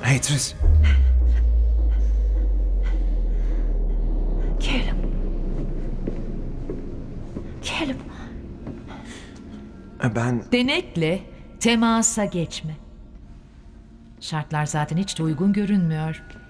Hey Tris. Caleb. Caleb. Ben... Denekle temasa geçme. Şartlar zaten hiç de uygun görünmüyor.